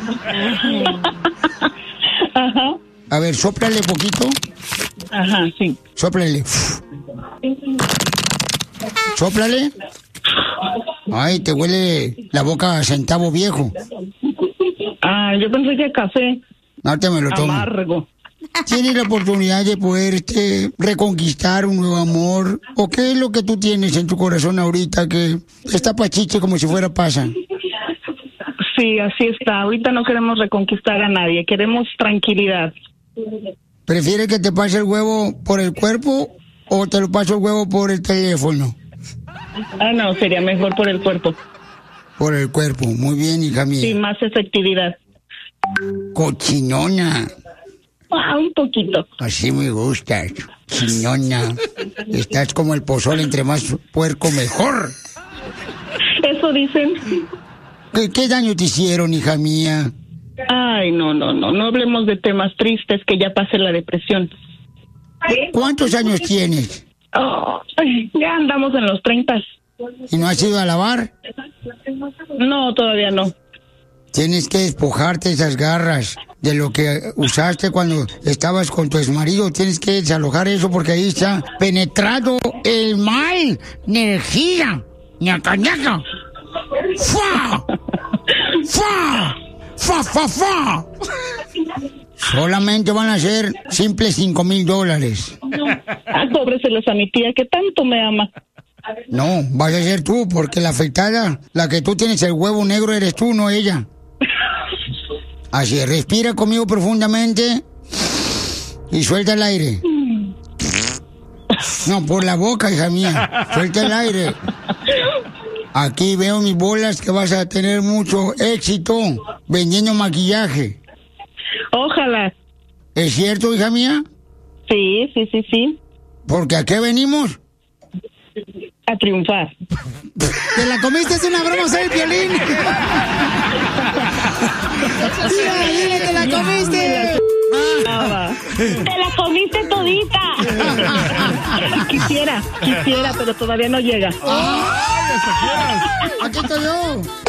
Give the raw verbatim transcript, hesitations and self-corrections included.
Ajá. A ver, sóplale poquito. Ajá, sí. Sóplale. Sóplale. Ay, te huele la boca a centavo viejo. Ah, yo pensé que café. No te me lo tomo. Amargo. ¿Tienes la oportunidad de poderte reconquistar un nuevo amor? ¿O qué es lo que tú tienes en tu corazón ahorita que está pachiche como si fuera pasa? Sí, así está. Ahorita no queremos reconquistar a nadie. Queremos tranquilidad. ¿Prefieres que te pase el huevo por el cuerpo o te lo paso el huevo por el teléfono? Ah, no, sería mejor por el cuerpo. Por el cuerpo. Muy bien, hija mía. Sí, más efectividad. Cochinona. Ah, un poquito. Así me gustas, chinona. Estás como el pozole, entre más puerco mejor. Eso dicen. ¿Qué, qué daño te hicieron, hija mía? Ay, no, no, no, no hablemos de temas tristes, que ya pase la depresión. ¿Cuántos años tienes? Oh, ya andamos en los treinta. ¿Y no has ido a lavar? No, todavía no. Tienes que despojarte esas garras de lo que usaste cuando estabas con tu exmarido. Tienes que desalojar eso porque ahí está penetrado el mal. Energía. Ñaca, ñaca. ¡Fa! ¡Fa! ¡Fa, fa, fa! Solamente van a ser simples cinco mil dólares. Ah, cóbreselos a mi tía que tanto me ama. No, vas a ser tú, porque la afectada, la que tú tienes el huevo negro eres tú, no ella. Así, respira conmigo profundamente y suelta el aire. No, por la boca, hija mía. Suelta el aire. Aquí veo mis bolas que vas a tener mucho éxito vendiendo maquillaje. Ojalá. ¿Es cierto, hija mía? Sí, sí, sí, sí. ¿Porque a qué venimos? A triunfar. ¿Te la comiste? Es una broma, soy el Piolín. Mira, dile, te la comiste. Te la comiste todita. Quisiera, quisiera, pero todavía no llega. ¡Ay, aquí estoy yo!